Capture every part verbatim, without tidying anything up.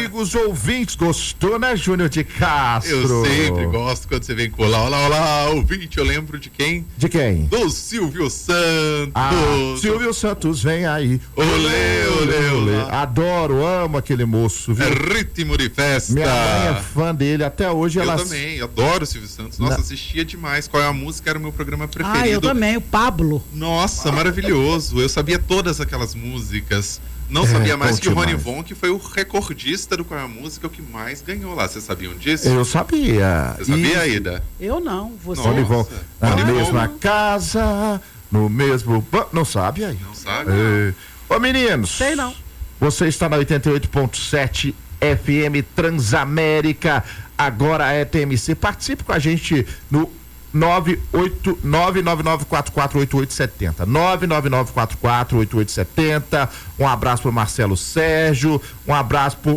amigos ouvintes. Gostou, né, Júnior de Castro? Eu sempre gosto quando você vem colar. Olá, olá, ouvinte, eu lembro de quem? De quem? Do Silvio Santos. Ah, Silvio Santos, vem aí. Olê, olê, olê. Adoro, amo aquele moço, viu? É ritmo de festa. Minha mãe é fã dele, até hoje ela... Eu também, adoro o Silvio Santos. Nossa, Na... assistia demais. Qual é a música? Era o meu programa preferido. Ah, eu também, o Pablo. Nossa, maravilhoso. Eu sabia todas aquelas músicas. Não É, sabia mais que o demais. Rony Von, que foi o recordista do Qual é a Música, o que mais ganhou lá. Vocês sabiam disso? Eu sabia. Você sabia, E... Aida? Eu não, você. Rony Von, na Rony Von. mesma casa, no mesmo... ba- Não sabe aí? Não sabe? É. Ô, meninos. Sei não. Você está na oitenta e oito ponto sete F M Transamérica, agora é T M C. Participe com a gente no nove oito nove nove nove quatro quatro oito oito sete zero. nove nove nove quatro quatro oito oito sete zero. Um abraço pro Marcelo Sérgio, um abraço pro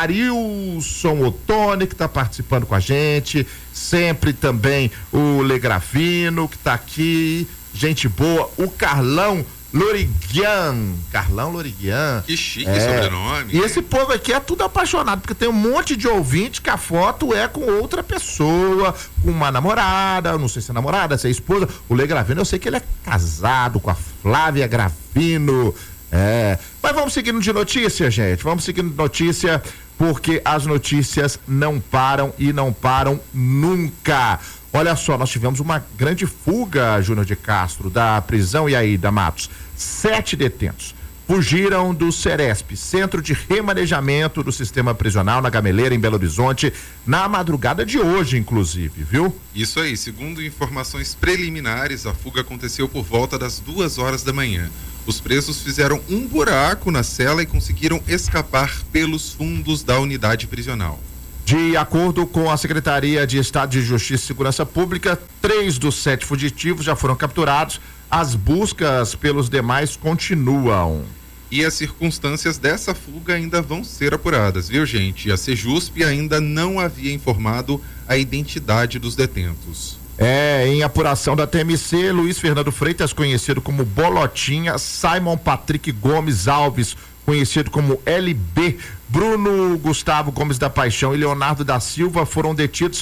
Marilson Ottoni, que está participando com a gente, sempre também o Legravino, que está aqui, gente boa, o Carlão Lorigian, Carlão Lorigian. Que chique é. sobrenome. E esse povo aqui é tudo apaixonado, porque tem um monte de ouvinte que a foto é com outra pessoa, com uma namorada, eu não sei se é namorada, se é esposa. O Lê Gravino, eu sei que ele é casado com a Flávia Gravino. É. Mas vamos seguindo de notícia, gente. Vamos seguindo de notícia, porque as notícias não param e não param nunca. Olha só, nós tivemos uma grande fuga, Júnior de Castro, da prisão Iaída Matos. Sete detentos fugiram do Ceresp, Centro de Remanejamento do Sistema Prisional, na Gameleira, em Belo Horizonte, na madrugada de hoje, inclusive, viu? Isso aí, segundo informações preliminares, a fuga aconteceu por volta das duas horas da manhã. Os presos fizeram um buraco na cela e conseguiram escapar pelos fundos da unidade prisional. De acordo com a Secretaria de Estado de Justiça e Segurança Pública, três dos sete fugitivos já foram capturados. As buscas pelos demais continuam. E as circunstâncias dessa fuga ainda vão ser apuradas, viu, gente? A Sejusp ainda não havia informado a identidade dos detentos. É, em apuração da T M C, Luiz Fernando Freitas, conhecido como Bolotinha, Simon Patrick Gomes Alves, conhecido como L B, Bruno Gustavo Gomes da Paixão e Leonardo da Silva foram detidos,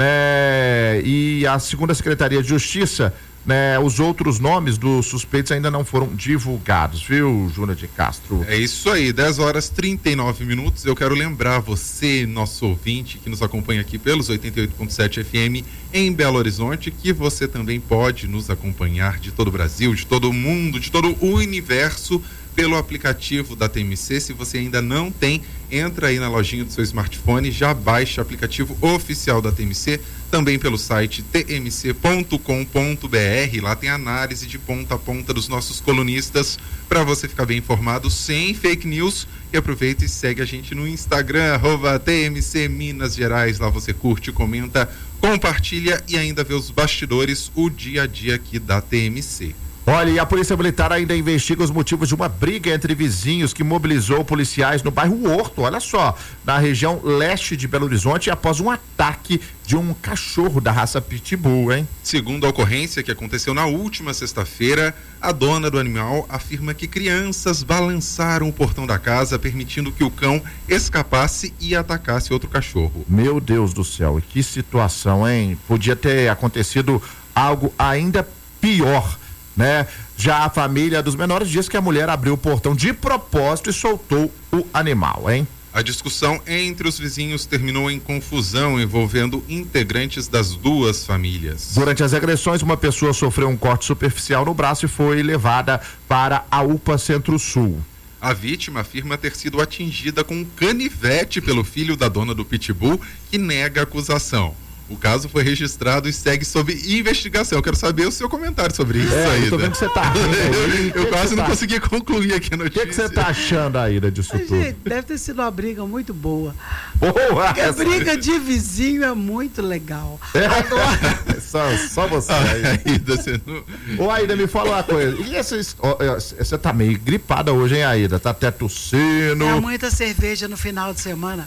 né? E a segunda Secretaria de Justiça, né? Os outros nomes dos suspeitos ainda não foram divulgados, viu, Júnior de Castro? É isso aí, dez horas e trinta e nove minutos. Eu quero lembrar você, nosso ouvinte, que nos acompanha aqui pelos oitenta e oito ponto sete F M em Belo Horizonte, que você também pode nos acompanhar de todo o Brasil, de todo o mundo, de todo o universo, pelo aplicativo da T M C. Se você ainda não tem, entra aí na lojinha do seu smartphone, já baixa o aplicativo oficial da T M C, também pelo site t m c ponto com ponto b r. Lá tem análise de ponta a ponta dos nossos colunistas, para você ficar bem informado, sem fake news. E aproveita e segue a gente no Instagram, arroba T M C Minas Gerais. Lá você curte, comenta, compartilha e ainda vê os bastidores, o dia a dia aqui da T M C. Olha, e a Polícia Militar ainda investiga os motivos de uma briga entre vizinhos que mobilizou policiais no bairro Horto, olha só, na região leste de Belo Horizonte, após um ataque de um cachorro da raça Pitbull, hein? Segundo a ocorrência que aconteceu na última sexta-feira, a dona do animal afirma que crianças balançaram o portão da casa, permitindo que o cão escapasse e atacasse outro cachorro. Meu Deus do céu, que situação, hein? Podia ter acontecido algo ainda pior, né? Já a família dos menores diz que a mulher abriu o portão de propósito e soltou o animal, hein? A discussão entre os vizinhos terminou em confusão envolvendo integrantes das duas famílias. Durante as agressões, uma pessoa sofreu um corte superficial no braço e foi levada para a U P A Centro-Sul. A vítima afirma ter sido atingida com um canivete pelo filho da dona do Pitbull, que nega a acusação. O caso foi registrado e segue sob investigação. Eu quero saber o seu comentário sobre isso, é, Aida. Eu tô vendo que você tá rindo aí. Eu, eu quase não tá... consegui concluir aqui a notícia. O que você tá achando, Aida, disso Mas, tudo? gente, deve ter sido uma briga muito boa. Boa! Porque a briga de vizinho é muito legal. É. Agora... só, só você, ah, Aida. Você não... Ô, Aida, me fala uma coisa. E essa, você tá meio gripada hoje, hein, Aida? Tá até tossindo. É muita cerveja no final de semana.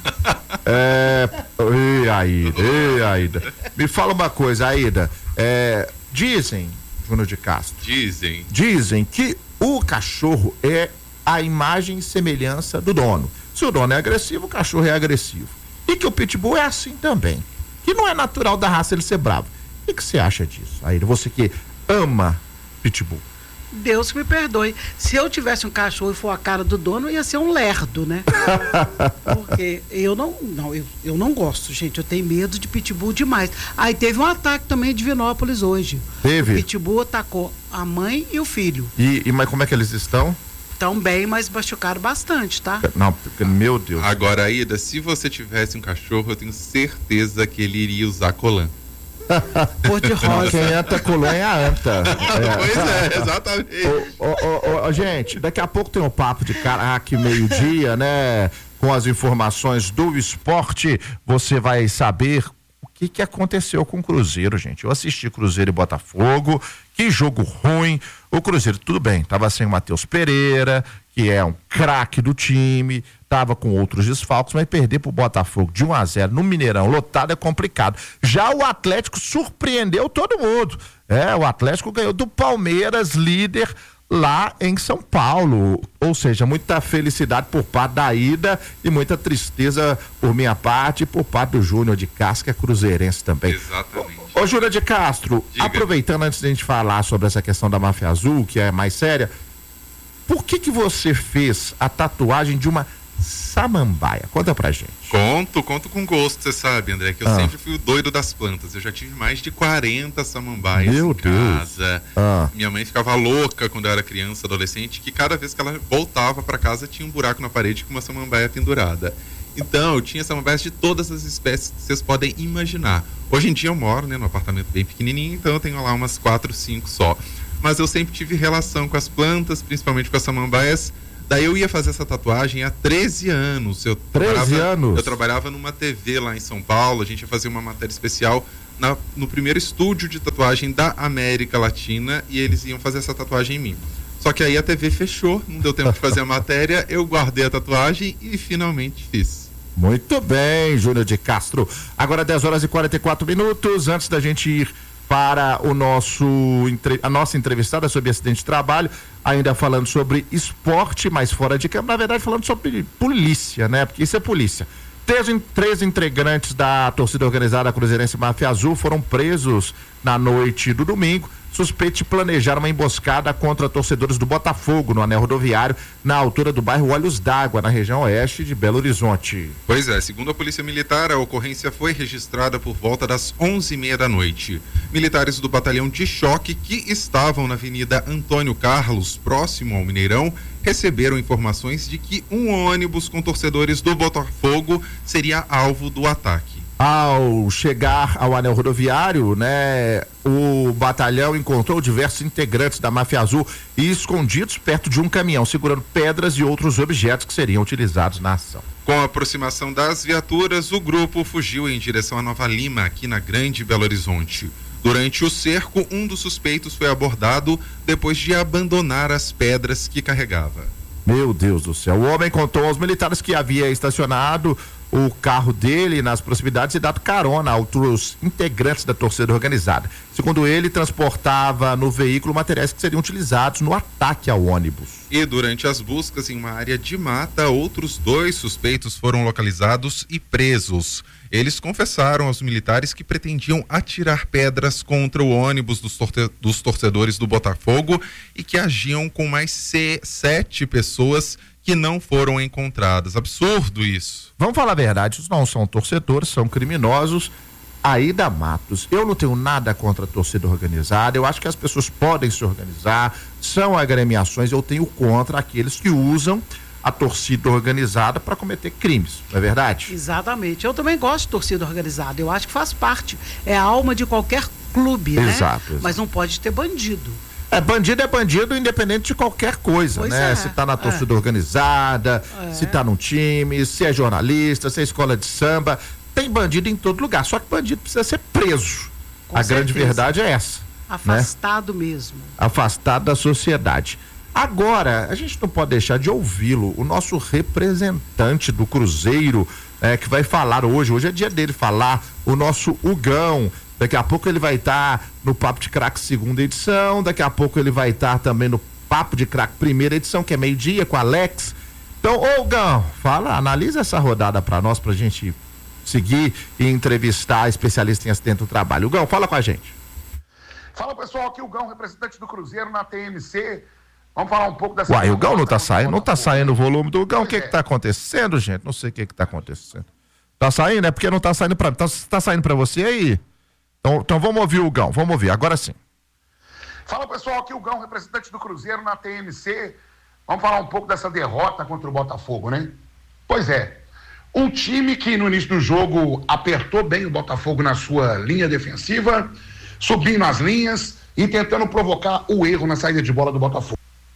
É. Ei, Aida, ei, Aida. Me fala uma coisa, Aida. É, dizem, Júnior de Castro. Dizem. Dizem que o cachorro é a imagem e semelhança do dono. Se o dono é agressivo, o cachorro é agressivo. E que o pitbull é assim também. Que não é natural da raça ele ser bravo. O que você acha disso? Aí, você que ama pitbull. Deus que me perdoe. Se eu tivesse um cachorro e for a cara do dono, ia ser um lerdo, né? Porque eu não, não eu, eu não gosto, gente. Eu tenho medo de pitbull demais. Aí teve um ataque também em Divinópolis hoje. Teve? O pitbull atacou a mãe e o filho. E, e mas como é que eles estão? Estão bem, mas machucaram bastante, tá? Não, porque, meu Deus. Agora, Aida, se você tivesse um cachorro, eu tenho certeza que ele iria usar colã. Cor de rosa. Quem anta colã é a anta. É. Pois é, exatamente. Ô, ô, ô, ô, gente, daqui a pouco tem um papo de caraca, meio-dia, né? Com as informações do esporte, você vai saber o que, que aconteceu com o Cruzeiro, gente. Eu assisti Cruzeiro e Botafogo, que jogo ruim. O Cruzeiro, tudo bem, tava sem o Matheus Pereira, que é um craque do time, tava com outros desfalques, mas perder pro Botafogo de um a zero no Mineirão lotado é complicado. Já o Atlético surpreendeu todo mundo. É, o Atlético ganhou do Palmeiras, líder lá em São Paulo. Ou seja, muita felicidade por parte da ida e muita tristeza por minha parte e por parte do Júnior de Castro, que é cruzeirense também. Exatamente. Ô, ô Júnior de Castro, Diga. Aproveitando antes de a gente falar sobre essa questão da máfia azul, que é mais séria, por que que você fez a tatuagem de uma samambaia? Conta pra gente. Conto, conto com gosto, você sabe, André, que eu Ah. sempre fui o doido das plantas. Eu já tive mais de quarenta samambaias Meu em Deus. casa. Ah. Minha mãe ficava louca quando eu era criança, adolescente, que cada vez que ela voltava pra casa tinha um buraco na parede com uma samambaia pendurada. Então, eu tinha samambaias de todas as espécies que vocês podem imaginar. Hoje em dia eu moro, né, num apartamento bem pequenininho, então eu tenho lá umas quatro, cinco só. Mas eu sempre tive relação com as plantas, principalmente com as samambaias. Daí eu ia fazer essa tatuagem há treze anos. Eu treze trabalhava- anos? Eu trabalhava numa T V lá em São Paulo, a gente ia fazer uma matéria especial na, no primeiro estúdio de tatuagem da América Latina e eles iam fazer essa tatuagem em mim. Só que aí a T V fechou, não deu tempo de fazer a matéria, eu guardei a tatuagem e finalmente fiz. Muito bem, Júnior de Castro. Agora dez horas e quarenta e quatro minutos, antes da gente ir para o nosso, a nossa entrevistada sobre acidente de trabalho, ainda falando sobre esporte, mas fora de campo, na verdade falando sobre polícia, né? Porque isso é polícia. Três, três integrantes da torcida organizada Cruzeirense Máfia Azul foram presos na noite do domingo, suspeitos de planejar uma emboscada contra torcedores do Botafogo no anel rodoviário, na altura do bairro Olhos d'Água, na região oeste de Belo Horizonte. Pois é, segundo a Polícia Militar, a ocorrência foi registrada por volta das onze e meia da noite. Militares do batalhão de choque que estavam na Avenida Antônio Carlos, próximo ao Mineirão, receberam informações de que um ônibus com torcedores do Botafogo seria alvo do ataque. Ao chegar ao anel rodoviário, né, o batalhão encontrou diversos integrantes da Máfia Azul escondidos perto de um caminhão, segurando pedras e outros objetos que seriam utilizados na ação. Com a aproximação das viaturas, o grupo fugiu em direção a Nova Lima, aqui na Grande Belo Horizonte. Durante o cerco, um dos suspeitos foi abordado depois de abandonar as pedras que carregava. Meu Deus do céu. O homem contou aos militares que havia estacionado o carro dele nas proximidades e dado carona a outros integrantes da torcida organizada. Segundo ele, transportava no veículo materiais que seriam utilizados no ataque ao ônibus. E durante as buscas em uma área de mata, outros dois suspeitos foram localizados e presos. Eles confessaram aos militares que pretendiam atirar pedras contra o ônibus dos, torce- dos torcedores do Botafogo e que agiam com mais se- sete pessoas que não foram encontradas. Absurdo isso. Vamos falar a verdade, os não são torcedores, são criminosos. Aida Matos, eu não tenho nada contra a torcida organizada, eu acho que as pessoas podem se organizar, são agremiações, eu tenho contra aqueles que usam a torcida organizada para cometer crimes, não é verdade? Exatamente. Eu também gosto de torcida organizada. Eu acho que faz parte. É a alma de qualquer clube, né? Exato, exato. Mas não pode ter bandido. É, bandido é bandido independente de qualquer coisa, Pois né? é, Se tá na é. torcida organizada, É. se tá num time, se é jornalista, se é escola de samba, tem bandido em todo lugar, só que bandido precisa ser preso. Com a grande certeza. verdade é essa. Afastado mesmo. Afastado da sociedade. Agora, a gente não pode deixar de ouvi-lo, o nosso representante do Cruzeiro, é, que vai falar hoje, hoje é dia dele falar, o nosso Hugão. Daqui a pouco ele vai estar tá no Papo de Craque segunda edição, daqui a pouco ele vai estar tá também no Papo de Craque primeira edição, que é meio-dia, com Alex. Então, ô Gão, fala, analisa essa rodada para nós, pra gente seguir e entrevistar especialista em acidente do trabalho. Gão, fala com a gente. Fala, pessoal, aqui o Gão, representante do Cruzeiro na T M C. Vamos falar um pouco dessa... Uai, o Gão não tá saindo, não tá saindo o volume do Gão. O que é. que tá acontecendo, gente? Não sei o que que tá acontecendo. Tá saindo? É porque não tá saindo pra... Tá, tá saindo pra você aí? Então, então vamos ouvir o Gão, vamos ouvir, agora sim. Fala, pessoal, aqui o Gão, representante do Cruzeiro na T M C. Vamos falar um pouco dessa derrota contra o Botafogo, né? Pois é, um time que no início do jogo apertou bem o Botafogo na sua linha defensiva, subindo as linhas e tentando provocar o erro na saída de bola do Botafogo.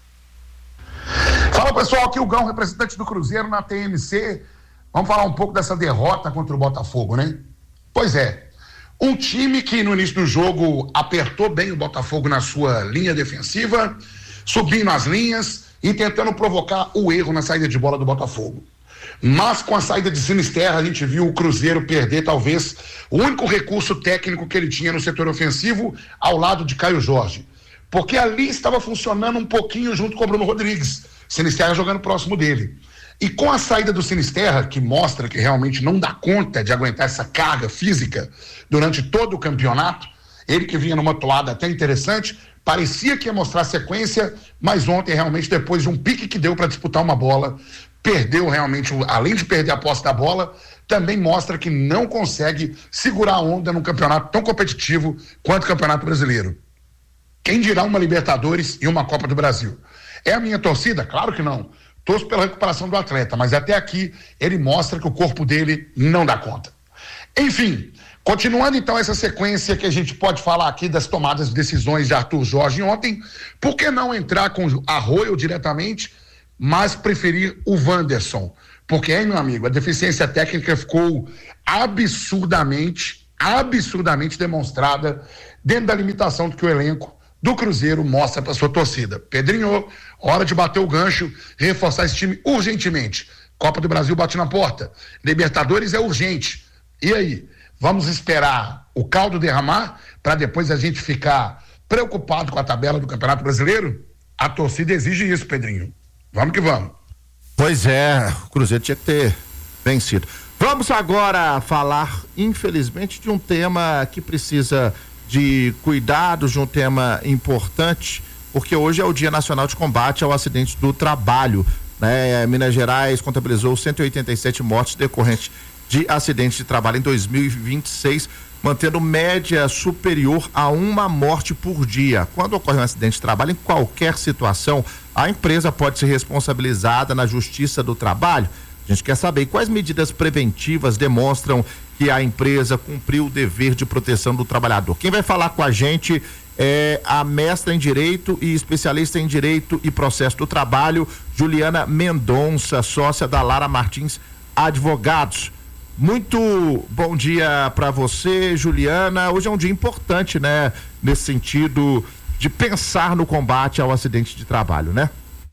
Fala, pessoal, aqui o Gão, representante do Cruzeiro na T M C. Vamos falar um pouco dessa derrota contra o Botafogo, né? Pois é, um time que no início do jogo apertou bem o Botafogo na sua linha defensiva, subindo as linhas e tentando provocar o erro na saída de bola do Botafogo. Mas com a saída de Sinisterra, a gente viu o Cruzeiro perder talvez o único recurso técnico que ele tinha no setor ofensivo ao lado de Caio Jorge. Porque ali estava funcionando um pouquinho junto com o Bruno Rodrigues, Sinisterra jogando próximo dele. E com a saída do Sinisterra, que mostra que realmente não dá conta de aguentar essa carga física durante todo o campeonato, ele que vinha numa toada até interessante, parecia que ia mostrar sequência, mas ontem realmente depois de um pique que deu para disputar uma bola, perdeu realmente, além de perder a posse da bola, também mostra que não consegue segurar a onda num campeonato tão competitivo quanto o Campeonato Brasileiro. Quem dirá uma Libertadores e uma Copa do Brasil? É a minha torcida? Claro que não. Torço pela recuperação do atleta, mas até aqui ele mostra que o corpo dele não dá conta. Enfim, continuando então essa sequência que a gente pode falar aqui das tomadas de decisões de Arthur Jorge ontem, por que não entrar com Arroyo diretamente, mas preferir o Wanderson? Porque, hein, meu amigo, a deficiência técnica ficou absurdamente, absurdamente demonstrada dentro da limitação do que o elenco do Cruzeiro mostra para sua torcida. Pedrinho, hora de bater o gancho, reforçar esse time urgentemente. Copa do Brasil bate na porta. Libertadores é urgente. E aí? Vamos esperar o caldo derramar para depois a gente ficar preocupado com a tabela do Campeonato Brasileiro? A torcida exige isso, Pedrinho. Vamos que vamos. Pois é, o Cruzeiro tinha que ter vencido. Vamos agora falar, infelizmente, de um tema que precisa de cuidados, de um tema importante, porque hoje é o Dia Nacional de Combate ao Acidente do Trabalho, né? Minas Gerais contabilizou cento e oitenta e sete mortes decorrentes de acidentes de trabalho em dois mil e vinte e seis, mantendo média superior a uma morte por dia. Quando ocorre um acidente de trabalho, em qualquer situação, a empresa pode ser responsabilizada na Justiça do Trabalho. A gente quer saber quais medidas preventivas demonstram que a empresa cumpriu o dever de proteção do trabalhador. Quem vai falar com a gente é a mestra em Direito e especialista em Direito e Processo do Trabalho, Juliana Mendonça, sócia da Lara Martins Advogados. Muito bom dia para você, Juliana. Hoje é um dia importante, né? Nesse sentido de pensar no combate ao acidente de trabalho, né?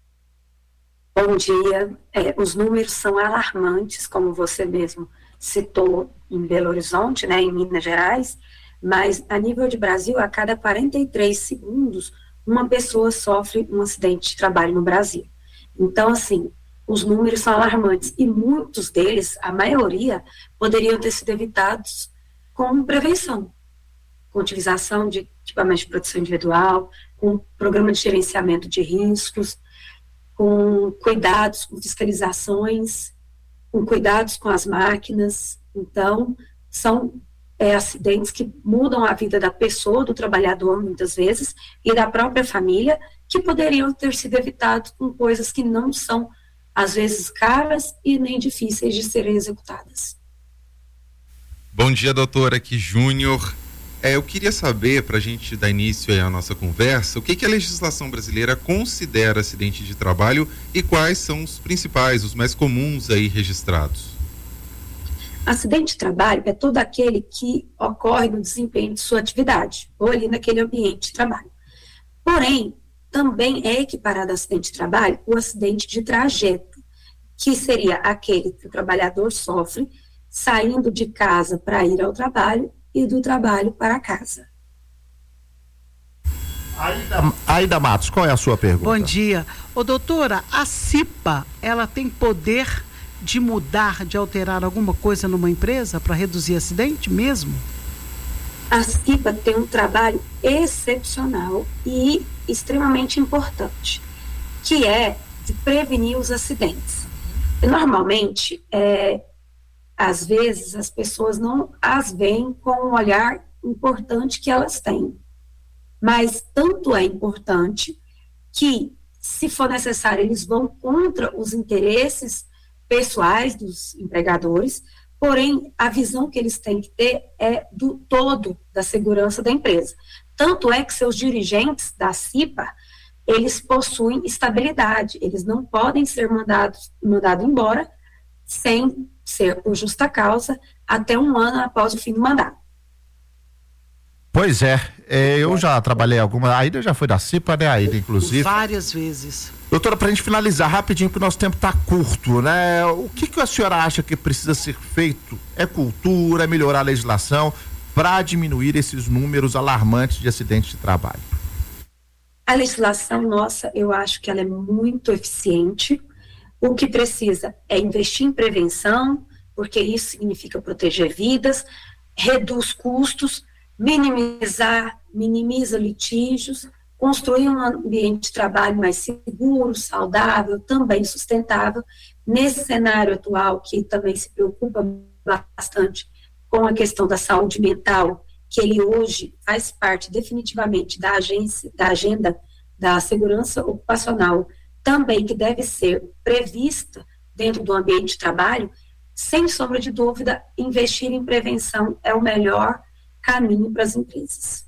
Bom dia. É, os números são alarmantes, como você mesmo citou em Belo Horizonte, né, em Minas Gerais, mas a nível de Brasil, a cada quarenta e três segundos, uma pessoa sofre um acidente de trabalho no Brasil. Então, assim, os números são alarmantes e muitos deles, a maioria, poderiam ter sido evitados com prevenção, com utilização de equipamentos de proteção individual, com programa de gerenciamento de riscos, com cuidados com fiscalizações, com cuidados com as máquinas. Então, são é, acidentes que mudam a vida da pessoa, do trabalhador, muitas vezes, e da própria família, que poderiam ter sido evitados com coisas que não são, às vezes, caras e nem difíceis de serem executadas. Bom dia, doutora, aqui Júnior. É, eu queria saber, para a gente dar início aí à nossa conversa, o que, que a legislação brasileira considera acidente de trabalho e quais são os principais, os mais comuns aí registrados? Acidente de trabalho é todo aquele que ocorre no desempenho de sua atividade, ou ali naquele ambiente de trabalho. Porém, também é equiparado a acidente de trabalho o acidente de trajeto, que seria aquele que o trabalhador sofre saindo de casa para ir ao trabalho e do trabalho para casa. Aida, Aida Matos, qual é a sua pergunta? Bom dia. Ô, doutora, a CIPA, ela tem poder de mudar, de alterar alguma coisa numa empresa para reduzir acidente mesmo? A CIPA tem um trabalho excepcional e extremamente importante, que é de prevenir os acidentes. E, normalmente, é, às vezes, as pessoas não as veem com o olhar importante que elas têm. Mas tanto é importante que, se for necessário, eles vão contra os interesses pessoais dos empregadores, porém, a visão que eles têm que ter é do todo da segurança da empresa. Tanto é que seus dirigentes da CIPA, eles possuem estabilidade, eles não podem ser mandados, mandados embora sem ser por justa causa até um ano após o fim do mandato. Pois é, é, eu já trabalhei alguma, a Aida já foi da CIPA, né, Aida, inclusive? Várias vezes. Doutora, pra gente finalizar rapidinho, porque o nosso tempo tá curto, né, o que que a senhora acha que precisa ser feito? É cultura, é melhorar a legislação para diminuir esses números alarmantes de acidentes de trabalho? A legislação nossa, eu acho que ela é muito eficiente. O que precisa é investir em prevenção, porque isso significa proteger vidas, reduz custos, minimizar, minimiza litígios, construir um ambiente de trabalho mais seguro, saudável, também sustentável. Nesse cenário atual, que também se preocupa bastante com a questão da saúde mental, que ele hoje faz parte definitivamente da agência, da agenda da segurança ocupacional, também que deve ser prevista dentro do ambiente de trabalho, sem sombra de dúvida, investir em prevenção é o melhor caminho para as empresas.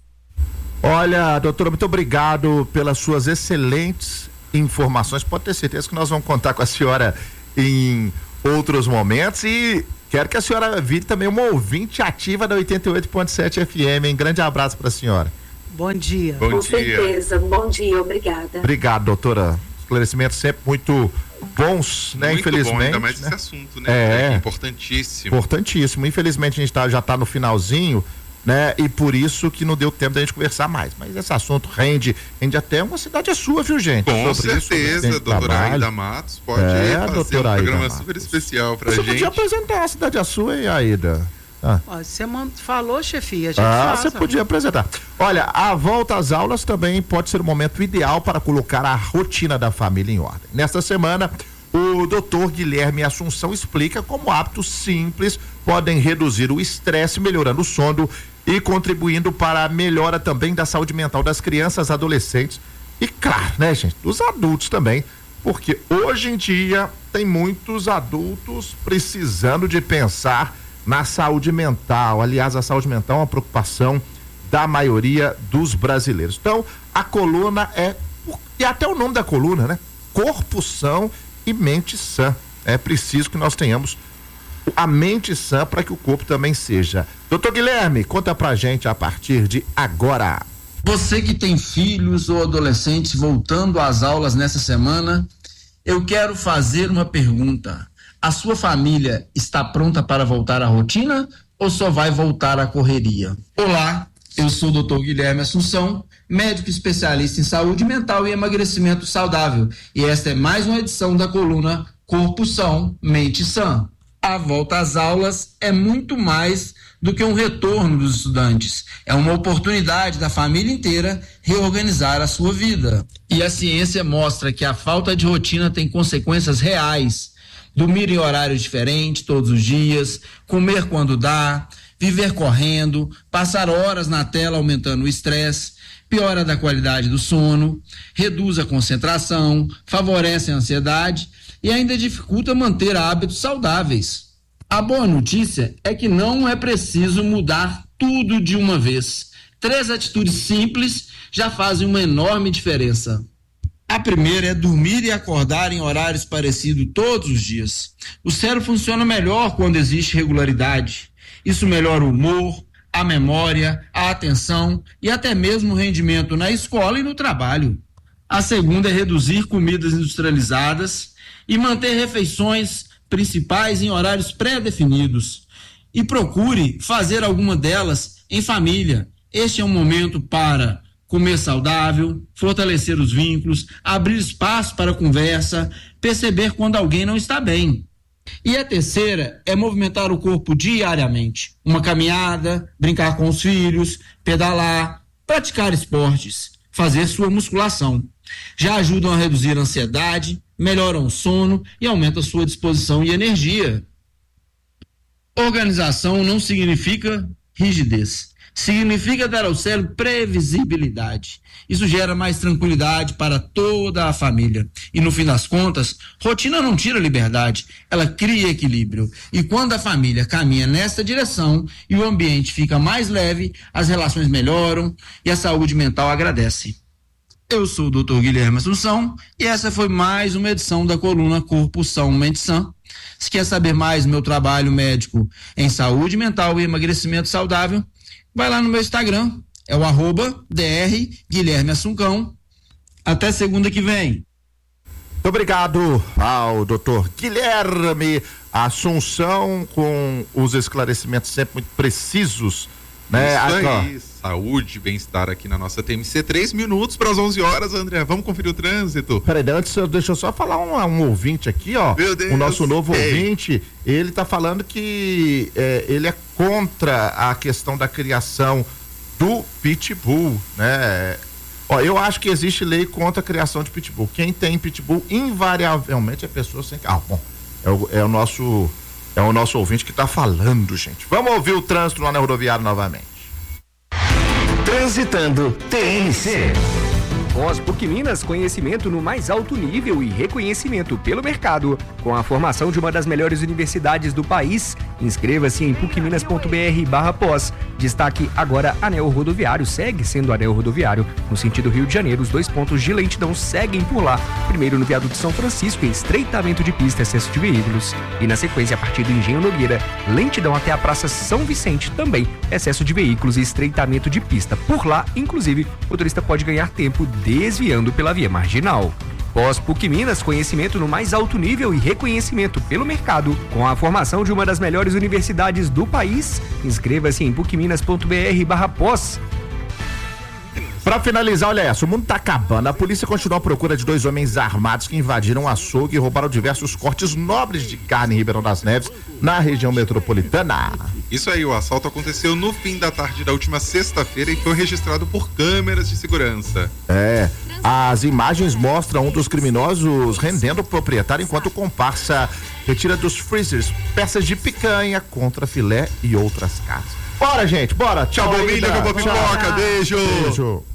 Olha, doutora, muito obrigado pelas suas excelentes informações. Pode ter certeza que nós vamos contar com a senhora em outros momentos e quero que a senhora vire também uma ouvinte ativa da oitenta e oito ponto sete F M, hein? Grande abraço para a senhora. Bom dia. Bom Com dia. certeza, bom dia, obrigada. Obrigado, doutora. Esclarecimentos sempre muito bons, né? Muito Infelizmente. bom, ainda mais né? esse assunto, né? É. É importantíssimo. Importantíssimo. Infelizmente a gente tá, já está no finalzinho, né? E por isso que não deu tempo da gente conversar mais. Mas esse assunto rende, rende até uma cidade é sua, viu, gente? Com Sobre certeza, isso, doutora Aida Matos pode É, fazer doutora um Aida programa Matos. super especial pra Você gente. podia apresentar a cidade é sua, hein, Aida? Ah. Ó, você mand- falou, chefia, a gente Ah, faz, você ó. podia apresentar. Olha, a volta às aulas também pode ser o momento ideal para colocar a rotina da família em ordem. Nesta semana, o doutor Guilherme Assunção explica como hábitos simples podem reduzir o estresse, melhorando o sono e contribuindo para a melhora também da saúde mental das crianças, adolescentes e, claro, né, gente, dos adultos também, porque hoje em dia tem muitos adultos precisando de pensar na saúde mental. Aliás, a saúde mental é uma preocupação da maioria dos brasileiros. Então, a coluna é, e até o nome da coluna, né? Corpo são e mente sã. É preciso que nós tenhamos a mente sã para que o corpo também seja. Doutor Guilherme, conta pra gente a partir de agora. Você que tem filhos ou adolescentes voltando às aulas nessa semana, eu quero fazer uma pergunta. A sua família está pronta para voltar à rotina ou só vai voltar à correria? Olá, eu sou o doutor Guilherme Assunção, médico especialista em saúde mental e emagrecimento saudável. E esta é mais uma edição da coluna Corpo São, Mente Sã. A volta às aulas é muito mais do que um retorno dos estudantes. É uma oportunidade da família inteira reorganizar a sua vida. E a ciência mostra que a falta de rotina tem consequências reais. Dormir em horários diferentes todos os dias, comer quando dá, viver correndo, passar horas na tela aumentando o estresse, piora da qualidade do sono, reduz a concentração, favorece a ansiedade e ainda dificulta manter hábitos saudáveis. A boa notícia é que não é preciso mudar tudo de uma vez. Três atitudes simples já fazem uma enorme diferença. A primeira é dormir e acordar em horários parecidos todos os dias. O cérebro funciona melhor quando existe regularidade. Isso melhora o humor, a memória, a atenção e até mesmo o rendimento na escola e no trabalho. A segunda é reduzir comidas industrializadas e manter refeições principais em horários pré-definidos. E procure fazer alguma delas em família. Este é um momento para comer saudável, fortalecer os vínculos, abrir espaço para conversa, perceber quando alguém não está bem. E a terceira é movimentar o corpo diariamente. Uma caminhada, brincar com os filhos, pedalar, praticar esportes, fazer sua musculação. Já ajudam a reduzir a ansiedade, melhoram o sono e aumentam a sua disposição e energia. Organização não significa rigidez. Significa dar ao cérebro previsibilidade. Isso gera mais tranquilidade para toda a família. E no fim das contas, rotina não tira liberdade, ela cria equilíbrio. E quando a família caminha nessa direção e o ambiente fica mais leve, as relações melhoram e a saúde mental agradece. Eu sou o doutor Guilherme Assunção e essa foi mais uma edição da coluna Corpo São Mente Sã. Se quer saber mais do meu trabalho médico em saúde mental e emagrecimento saudável, vai lá no meu Instagram, é o arroba dr Guilherme Assuncão. Até segunda que vem. Muito obrigado ao doutor Guilherme Assunção, com os esclarecimentos sempre muito precisos, né? Isso Aqui, aí, saúde, bem-estar aqui na nossa T M C. Três minutos para as onze horas, André. Vamos conferir o trânsito. Peraí, antes, deixa eu só falar um, um ouvinte aqui, ó. Meu Deus, o nosso novo ei. ouvinte, ele tá falando que é, ele é contra a questão da criação do pitbull, né? Ó, eu acho que existe lei contra a criação de pitbull. Quem tem pitbull, invariavelmente é pessoa sem... Ah, bom, é o, é o nosso é o nosso ouvinte que tá falando, gente. Vamos ouvir o trânsito lá na rodoviária novamente. Transitando T N C. Pós PUC Minas, conhecimento no mais alto nível e reconhecimento pelo mercado. Com a formação de uma das melhores universidades do país, inscreva-se em pucminas ponto br barra pós. Destaque agora anel rodoviário, segue sendo anel rodoviário. No sentido Rio de Janeiro, os dois pontos de lentidão seguem por lá. Primeiro no viaduto de São Francisco, em estreitamento de pista, excesso de veículos. E na sequência, a partir do Engenho Nogueira, lentidão até a Praça São Vicente, também excesso de veículos e estreitamento de pista. Por lá, inclusive, o motorista pode ganhar tempo desviando pela via marginal. Pós PUC Minas, conhecimento no mais alto nível e reconhecimento pelo mercado. Com a formação de uma das melhores universidades do país, inscreva-se em pucminas ponto br barra pós. Pra finalizar, olha essa, o mundo tá acabando. A polícia continua à procura de dois homens armados que invadiram um açougue e roubaram diversos cortes nobres de carne em Ribeirão das Neves, na região metropolitana. Isso aí, o assalto aconteceu no fim da tarde da última sexta-feira e foi registrado por câmeras de segurança. É, as imagens mostram um dos criminosos rendendo o proprietário enquanto o comparsa retira dos freezers peças de picanha, contra filé e outras carnes. Bora, gente, bora. Tchau, Tchau, família, Ida. acabou a pipoca. Beijo. Beijo.